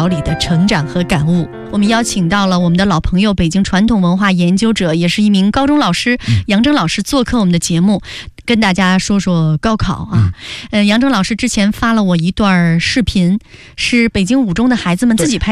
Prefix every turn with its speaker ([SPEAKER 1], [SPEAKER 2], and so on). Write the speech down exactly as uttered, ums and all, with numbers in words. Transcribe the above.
[SPEAKER 1] 考里的成长和感悟。我们邀请到了我们的老朋友，北京传统文化研究者，也是一名高中老师杨铮老师做客我们的节目，跟大家说说高考啊。呃，杨铮老师之前发了我一段视频，是北京五中的孩子们自己拍